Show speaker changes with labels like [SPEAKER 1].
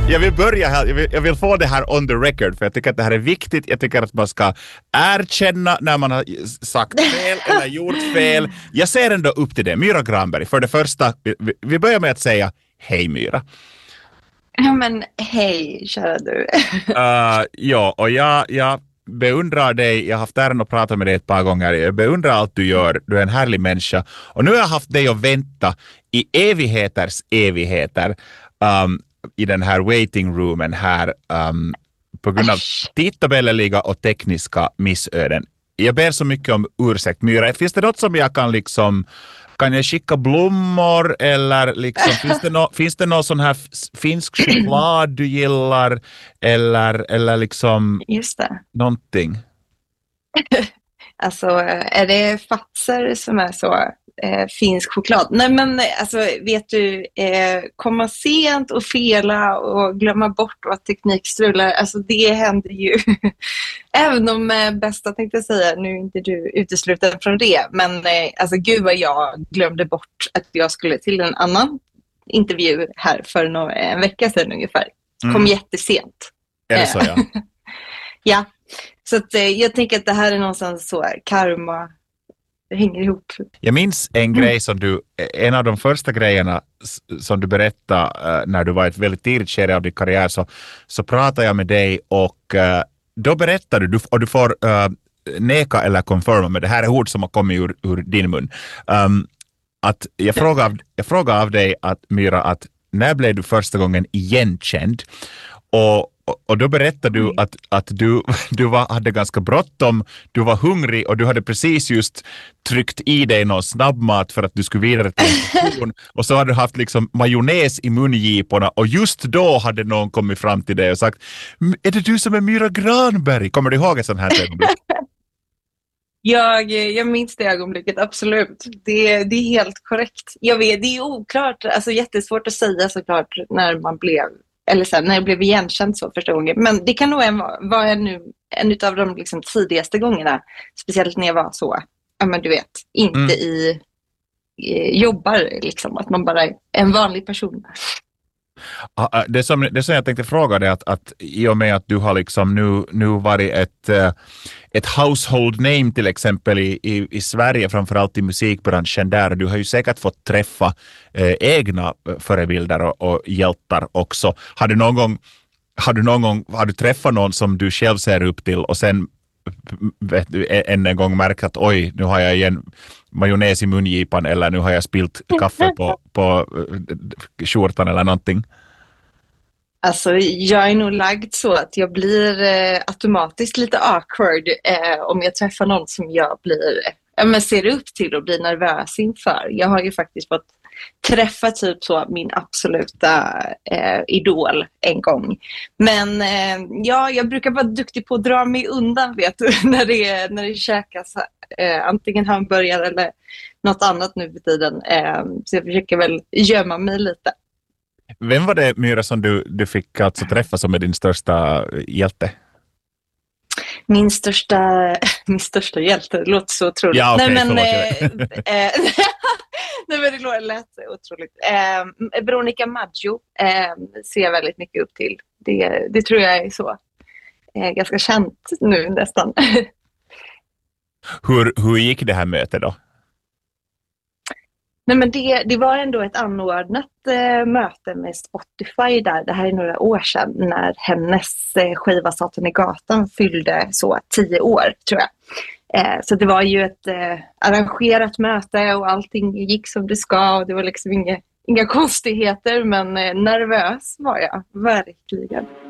[SPEAKER 1] Jag vill börja här, jag vill få det här on the record för jag tycker att det här är viktigt. Jag tycker att man ska erkänna när man har sagt fel eller gjort fel. Jag ser ändå upp till det. Myra Granberg, för det första, vi börjar med att säga hej Myra.
[SPEAKER 2] Ja men hej, kära du.
[SPEAKER 1] Ja, och jag beundrar dig. Jag har haft äran att prata med dig ett par gånger. Jag beundrar allt du gör. Du är en härlig människa. Och nu har jag haft dig att vänta i evigheters evigheter i den här waiting roomen här på grund av tidtabelleliga och tekniska missöden. Jag ber så mycket om ursäkt, Myra. Finns det något som jag kan liksom... Kan jag skicka blommor eller liksom, finns det någon sån här finsk choklad du gillar eller liksom
[SPEAKER 2] Just det.
[SPEAKER 1] någonting?
[SPEAKER 2] Alltså, är det Fazer som är så finsk choklad? Nej men alltså, vet du, komma sent och fela och glömma bort vad teknik strular, alltså det händer ju. Även om bästa tänkte jag säga, nu är inte du utesluten från det, men alltså gud vad jag glömde bort att jag skulle till en annan intervju här för en vecka sedan ungefär. Kom jättesent.
[SPEAKER 1] Är det så, ja?
[SPEAKER 2] Ja, så att, jag tänker att det här är någonstans så karma, det hänger ihop.
[SPEAKER 1] Jag minns en grej som en av de första grejerna som du berättade när du var ett väldigt tidigt skede av din karriär, så pratade jag med dig och då berättade du, och du får neka eller confirma, men det här är ord som har kommit ur din mun, att jag frågade av dig att Myra, att när blev du första gången igenkänd? Och då berättade du att du hade ganska bråttom, du var hungrig och du hade precis just tryckt i dig någon snabbmat för att du skulle vidare till en station. Och så hade du haft liksom majonnäs i mungiporna och just då hade någon kommit fram till dig och sagt: är det du som är Myra Granberg? Kommer du ihåg ett sånt här ögonblick?
[SPEAKER 2] Jag minns det ögonblicket, absolut. Det är helt korrekt. Jag vet, det är oklart, alltså jättesvårt att säga såklart när man blev, eller sen när jag blev igenkänd så första gången. Men det kan nog vara en av de liksom tidigaste gångerna. Speciellt när jag var så, ja men du vet, inte jobbar liksom. Att man bara är en vanlig person.
[SPEAKER 1] Det som jag tänkte fråga dig att i och med att du har liksom nu varit ett household name till exempel i Sverige, framförallt i musikbranschen där, du har ju säkert fått träffa egna förebilder och hjältar också. Har du träffat någon som du själv ser upp till och sen än en gång märkt att oj, nu har jag igen majonnäs i mungipan eller nu har jag spilt kaffe på skjortan eller någonting?
[SPEAKER 2] Alltså jag är nog lagd så att jag blir automatiskt lite awkward om jag träffar någon som jag ser upp till och blir nervös inför. Jag har ju faktiskt fått träffa typ så min absoluta idol en gång. Men jag brukar vara duktig på att dra mig undan, vet du, när det käkas antingen hamburgare eller något annat nu för tiden. Så jag försöker väl gömma mig lite.
[SPEAKER 1] Vem var det, Myra, som du fick alltså träffa som är din största hjälte?
[SPEAKER 2] Min största hjälte, det låter så otroligt.
[SPEAKER 1] Ja, okay,
[SPEAKER 2] nej men det lät otroligt. Veronica Maggio ser jag väldigt mycket upp till. Det tror jag är så ganska känt nu nästan.
[SPEAKER 1] Hur gick det här mötet då?
[SPEAKER 2] Nej, men det var ändå ett anordnat möte med Spotify där. Det här är några år sedan när hennes skiva Satan i gatan fyllde så 10 år, tror jag. Så det var ju ett arrangerat möte och allting gick som det ska. Och det var liksom inga konstigheter, men nervös var jag, verkligen.